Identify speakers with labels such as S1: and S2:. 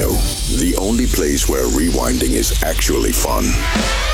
S1: Radio, the only place where rewinding is actually fun.